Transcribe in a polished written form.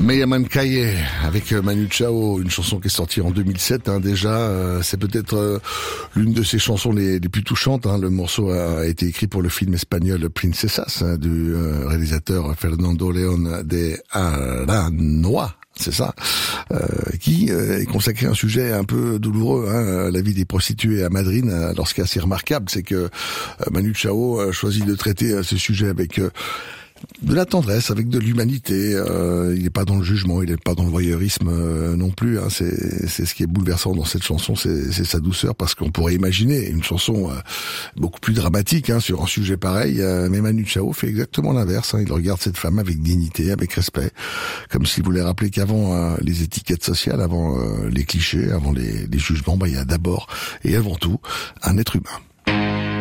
Meyaman Kaye avec Manu Chao, une chanson qui est sortie en 2007 déjà. C'est peut-être l'une de ses chansons les plus touchantes. Le morceau a été écrit pour le film espagnol Princesas du réalisateur Fernando León de Aranoa. C'est ça, qui est consacré à un sujet un peu douloureux, la vie des prostituées à Madrid. Alors ce qui est assez remarquable, c'est que Manu Chao choisit de traiter ce sujet avec de la tendresse, avec de l'humanité. Il n'est pas dans le jugement, il n'est pas dans le voyeurisme non plus. C'est ce qui est bouleversant dans cette chanson, c'est sa douceur, parce qu'on pourrait imaginer une chanson beaucoup plus dramatique sur un sujet pareil. Mais Manu Chao fait exactement l'inverse. Il regarde cette femme avec dignité, avec respect, comme s'il voulait rappeler qu'avant les étiquettes sociales, avant les clichés, avant les jugements, il y a d'abord et avant tout un être humain.